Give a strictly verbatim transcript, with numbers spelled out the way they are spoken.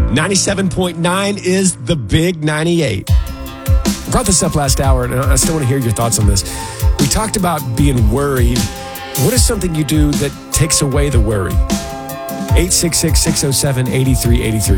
ninety-seven point nine is the big ninety-eight. I brought this up last hour, and I still want to hear your thoughts on this. We talked about being worried. What is something you do that takes away the worry? eight six six, six oh seven, eight three eight three.